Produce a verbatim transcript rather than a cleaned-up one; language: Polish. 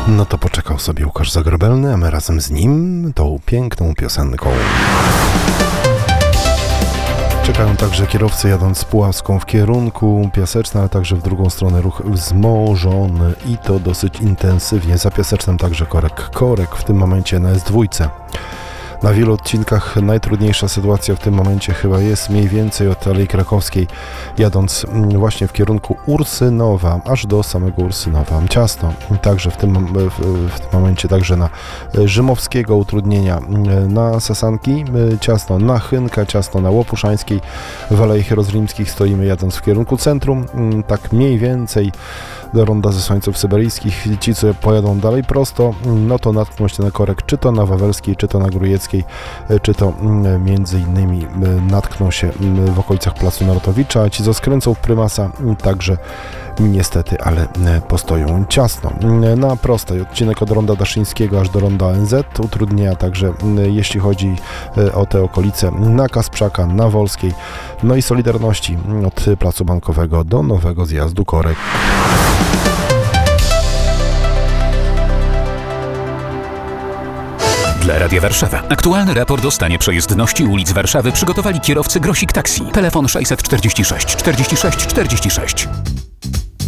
No to poczekał sobie Łukasz Zagrobelny, a my razem z nim tą piękną piosenką. Czekają także kierowcy jadąc z Puławską w kierunku Piaseczna, ale także w drugą stronę ruch wzmożony i to dosyć intensywnie. Za Piasecznem także korek. Korek w tym momencie na es dwa. Na wielu odcinkach najtrudniejsza sytuacja w tym momencie chyba jest mniej więcej od Alei Krakowskiej, jadąc właśnie w kierunku Ursynowa, aż do samego Ursynowa. Ciasno także w tym, w, w tym momencie także na Rzymowskiego, utrudnienia na Sasanki, ciasno na Chynka, ciasno na Łopuszańskiej. W Alei Hierozlimskich stoimy jadąc w kierunku centrum, tak mniej więcej do ronda Zesłańców Syberyjskich. Ci, co pojadą dalej prosto, no to natkną się na korek, czy to na Wawelskiej, czy to na Grujeckiej, czy to między innymi natkną się w okolicach Placu Narutowicza, a ci, co skręcą w Prymasa, także niestety, ale postoją ciasno. Na prostej odcinek od ronda Daszyńskiego aż do ronda O N Z utrudnienia także jeśli chodzi o te okolice na Kasprzaka, na Wolskiej, no i Solidarności od Placu Bankowego do nowego zjazdu korek. Dla Radia Warszawa. Aktualny raport o stanie przejezdności ulic Warszawy przygotowali kierowcy Grosik Taxi. Telefon sześćset czterdzieści sześć czterdzieści sześć czterdzieści sześć.